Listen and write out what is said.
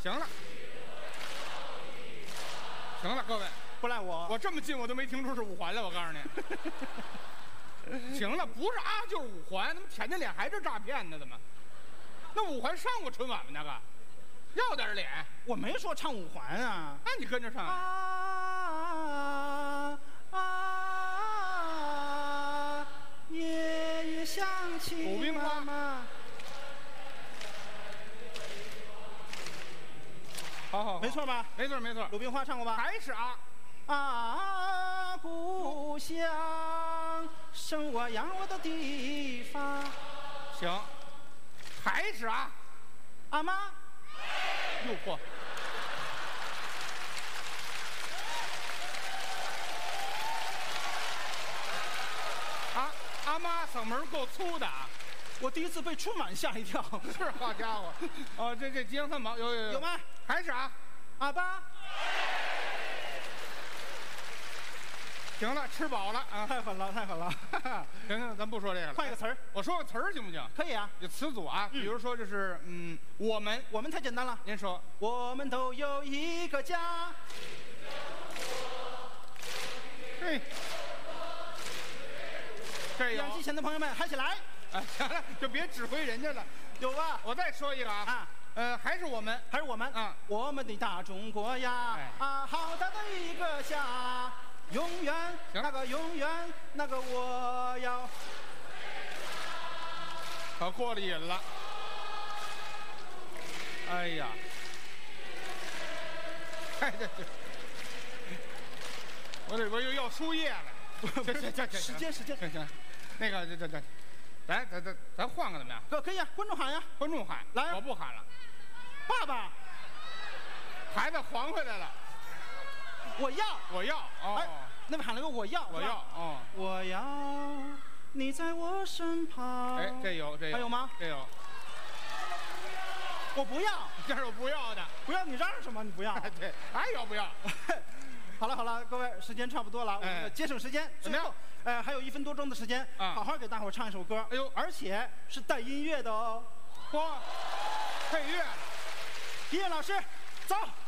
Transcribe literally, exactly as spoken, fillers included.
行了，行了，各位， 不赖我。 我这么近我都没听出是五环来，我告诉你。行了，不是啊，就是五环，怎么舔着脸还是诈骗呢？怎么？那五环上过春晚吗？那个，要点脸。 我没说唱五环啊。 那你跟着唱。 啊啊！夜夜想起鲁冰花。好好， 没错吧？ 没错没错。 鲁冰花唱过吧？ 还是啊。 啊，故乡，生我养我的地方。 行，还是啊。 阿妈。 诱惑。啊，阿妈嗓门够粗的啊！ 我第一次被春晚吓一跳。 是，好家伙！哦，这这吉祥三宝有有有有吗？ 还是啊。 阿爸。 行了，吃饱了啊！ 太狠了，太狠了！ 行行，咱不说这个了。 换一个词儿， 我说个词儿行不行？ 可以啊。 这词组啊，比如说就是嗯，我们， 我们太简单了。 您说， 我们都有一个家。 嘿，这有。 电视机前的朋友们，嗨起来！ 啊，行了，就别指挥人家了。 有吧？ 我再说一个啊。 啊。 呃，还是我们， 还是我们啊， 我们的大中国呀， 哎、 啊，好大的一个家，永远那个永远那个我要。 可过了瘾了。哎呀，哎这这，我这边又要输液了。行行行行， 时间时间， 行行，那个这这这，来咱咱咱换个怎么样？ 可可以啊，观众喊呀， 观众喊， 来， 我不喊了。 爸爸， 孩子还回来了。 我要， 我要。哦， 哎，那边喊了个我要， 我要。哦， 我要你在我身旁。 哎，这有这有。 还有吗？ 这有。 我不要， 这是我不要的。 不要，你嚷什么？你不要。 对，还有不要。 好了好了，各位，时间差不多了，我们节省时间。 怎么样？ 呃，还有一分多钟的时间，好好给大伙唱一首歌。 哎呦， 而且是带音乐的哦。 嚯，配乐了。 音乐老师，走。